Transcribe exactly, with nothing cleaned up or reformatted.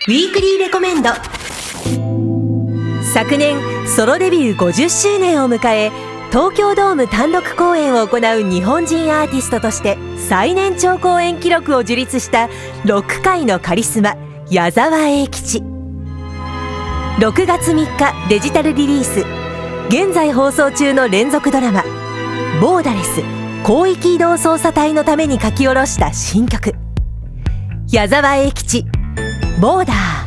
ウィークリーレコメンド。昨年ソロデビューごじゅっしゅうねんを迎え、東京ドーム単独公演を行う日本人アーティストとして最年長公演記録を樹立したロック界のカリスマ、矢沢永吉。ろくがつみっかデジタルリリース、現在放送中の連続ドラマボーダレス広域移動捜査隊のために書き下ろした新曲、矢沢永吉ボーダー。